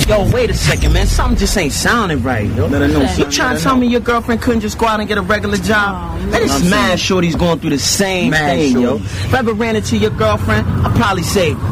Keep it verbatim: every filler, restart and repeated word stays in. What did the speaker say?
Yo, wait a second, man. Something just ain't sounding right, yo. Let her know. You trying to tell me your girlfriend couldn't just go out and get a regular job? Oh, man, it's mad shorty's going through the same Mad thing, shorty. yo. If I ever ran into your girlfriend, I'd probably say,